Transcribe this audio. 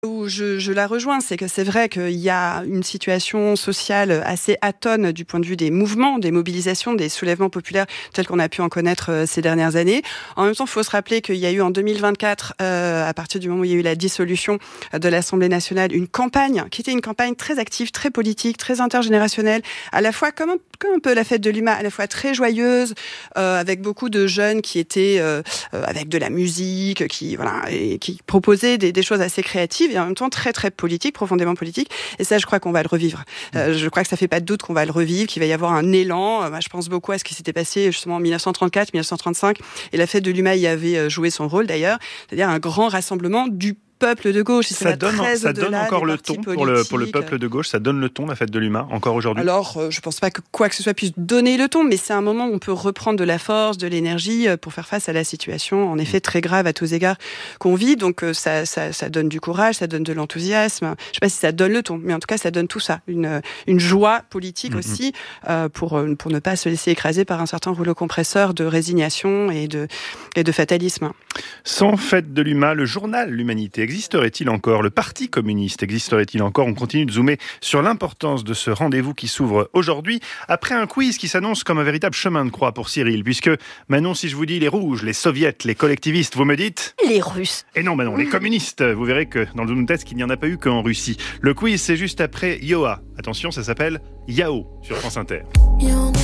Où je la rejoins, c'est que c'est vrai qu'il y a une situation sociale assez atone du point de vue des mouvements, des mobilisations, des soulèvements populaires tels qu'on a pu en connaître ces dernières années. En même temps, il faut se rappeler qu'il y a eu en 2024, à partir du moment où il y a eu la dissolution de l'Assemblée nationale, une campagne qui était une campagne très active, très politique, très intergénérationnelle, à la fois comme un peu la fête de l'UMA, à la fois très joyeuse, avec beaucoup de jeunes qui étaient avec de la musique, qui proposaient des choses assez créatives, et en même temps très très politique, profondément politique. Et ça, je crois qu'on va le revivre. Je crois que ça fait pas de doute qu'on va le revivre, qu'il va y avoir un élan. Moi, je pense beaucoup à ce qui s'était passé justement en 1934, 1935, et la fête de l'UMA y avait joué son rôle d'ailleurs, c'est-à-dire un grand rassemblement du peuple de gauche. Ça donne encore le ton pour le peuple de gauche. Ça donne le ton, la fête de l'UMA, encore aujourd'hui. Alors, je pense pas que quoi que ce soit puisse donner le ton, mais c'est un moment où on peut reprendre de la force, de l'énergie pour faire face à la situation, en effet très grave à tous égards qu'on vit. Donc ça donne du courage, ça donne de l'enthousiasme. Je sais pas si ça donne le ton, mais en tout cas ça donne tout ça, une joie politique aussi pour ne pas se laisser écraser par un certain rouleau compresseur de résignation et de fatalisme. Sans fête de l'UMA, le journal L'Humanité existerait-il encore ? Le Parti communiste existerait-il encore ? On continue de zoomer sur l'importance de ce rendez-vous qui s'ouvre aujourd'hui, après un quiz qui s'annonce comme un véritable chemin de croix pour Cyril, puisque Manon, si je vous dis les rouges, les soviets, les collectivistes, vous me dites ? Les Russes. Et non Manon, les communistes. Vous verrez que dans le Zoom Test, qu'il n'y en a pas eu qu'en Russie. Le quiz, c'est juste après Yoa. Attention, ça s'appelle Yao sur France Inter.